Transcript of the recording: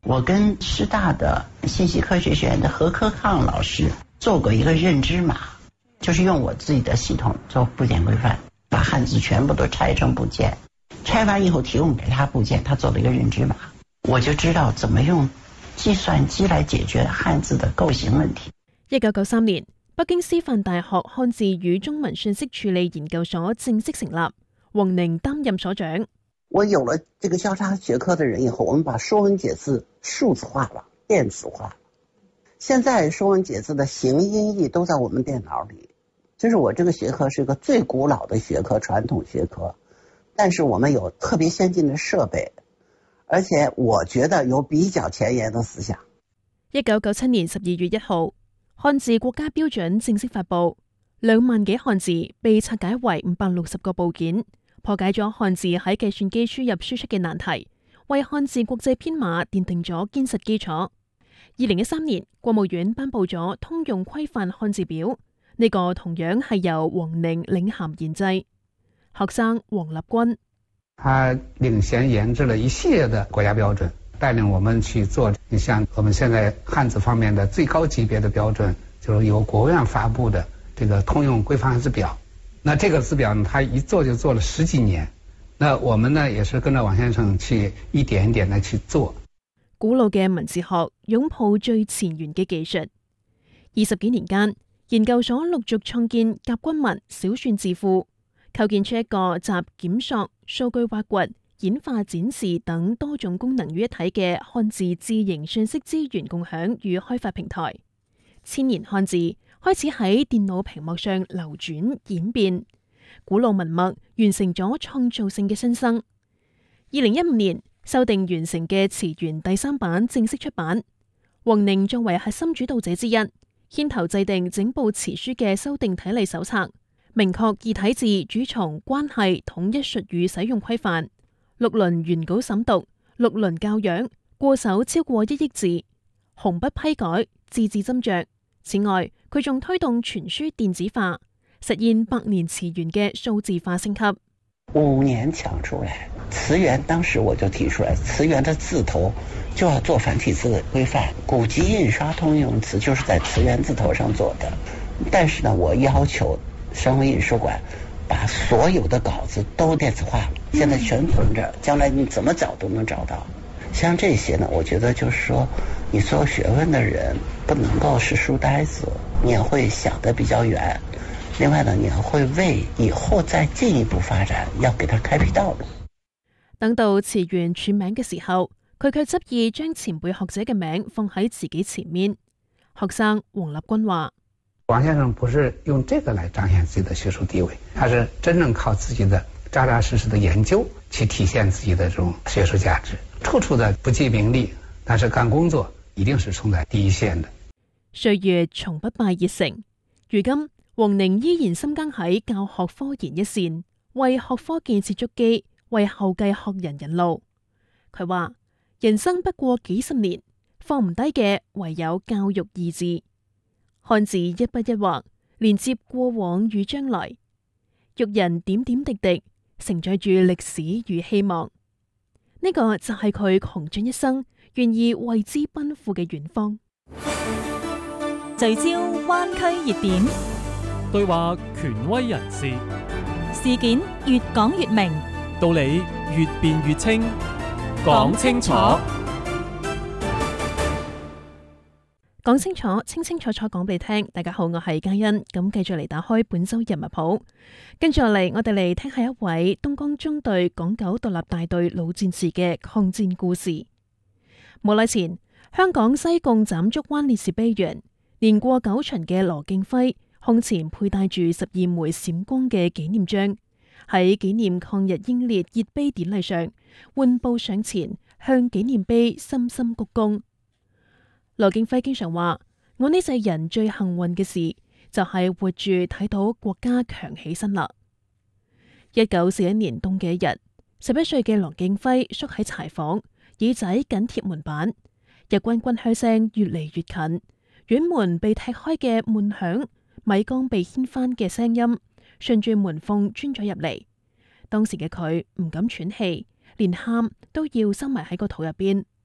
我跟师大的信息科学学院的何科抗老师做过一个认知码，就是用我自己的系统做部件规范，把汉字全部都拆成部件，拆完以后提供给他部件，他做了一个认知码，我就知道怎么用計算機來解決漢字的構形問題。 1993年，北京師範大學漢字與中文信息處理研究所正式成立，王寧擔任所長。 我有了這個交叉學科的人以後，我們把說文解字數字化了，電子化了。現在說文解字的形音義都在我們電腦裡。就是我這個學科是一個最古老的學科，傳統學科，但是我們有特別先進的設備，而且我覺得有比較前沿的思想。 1997年12月1號，漢字國家標準正式發布，2萬幾漢字被拆解為560個部件，破解咗漢字喺計算機輸入輸出嘅難題，為漢字國際編碼奠定咗堅實基礎。2013年，國務院頒布咗通用規範漢字表，呢個同樣係由王寧領銜研製。學生王立軍， 他領銜研製了一系列的國家標準，帶領我們去做。你像我們現在漢字方面的最高級別的標準，就是由國務院發布的這個通用規範漢字表。那這個字表呢，他一做就做了10幾年。那我們呢，也是跟着王先生去一點一點的去做。 古老嘅文字學擁抱最前沿嘅技術，20幾年間，研究所陸續創建甲骨文小篆字庫，構建出一個集檢索、數據挖掘、演化展示等多種功能於一體嘅漢字字形信息資源共享與開發平台。千年漢字開始喺電腦屏幕上流轉演變，古老文墨完成咗創造性嘅新生。2015年，修訂完成嘅詞源第3版正式出版。王寧作為核心主導者之一，牽頭制定整部詞書嘅修訂體例手冊，明確異體字主從關係統一術語使用規範，6輪原稿審讀，6輪校樣，過手超過1億字，紅筆批改，字字斟酌。此外，佢仲推動全書電子化，實現百年詞源嘅數字化升級。 5年搶出來，詞源當時我就提出來，詞源的字頭就要做繁體字規範，古籍印刷通用詞就是在詞源字頭上做的。但是呢，我要求省委印書館把所有的稿子都電子化，現在全存着，將來你怎麼找都能找到。像這些呢，我覺得就是說，你做學問的人不能夠是書呆子，你也會想得比較遠。另外呢，你會為以後再進一步發展，要給他開闢道路。 等到詞源署名嘅時候，佢卻執意將前輩學者嘅名放喺自己前面。學生王立軍話： 王先生不是用這個來彰顯自己的學術地位，他是真正靠自己的扎扎實實的研究去體現自己的這種學術價值，處處的不計名利，但是幹工作一定是衝在第一線的。 歲月從不敗熱誠，如今王寧依然深耕喺教學科研一線，為學科建設築基，為後繼學人引路。佢話：人生不過幾十年，放唔低嘅唯有教育二字。漢字一筆一畫，連接過往與將來，育人點點滴滴，承載住歷史與希望。呢個就係佢窮盡一生，願意為之奔赴嘅遠方。 聚焦灣區熱點， 對話權威人士， 事件越講越明， 道理越辯越清，講清楚， 講清楚，清清楚楚講俾你聽。大家好，我係嘉欣，咁繼續嚟打開本周人物譜。跟住落嚟，我哋嚟聽下一位東江中隊港九獨立大隊老戰士嘅抗戰故事。冇耐前，香港西貢斬竹灣烈士碑園，年過9旬嘅羅敬輝胸前佩戴住12枚閃光嘅紀念章，喺紀念抗日英烈熱碑典禮上，緩步上前向紀念碑深深鞠躬。羅敬輝經常話：我呢世人最幸運嘅事，就係活住睇到國家強起身啦。1941年冬嘅一日，11歲嘅羅敬輝縮喺柴房，耳仔緊貼門板，日軍軍靴聲越嚟越近，院門被踢開嘅悶響，米缸被掀翻嘅聲音，順住門縫鑽咗入嚟。當時嘅佢唔敢喘氣，連喊都要收埋喺個肚入邊。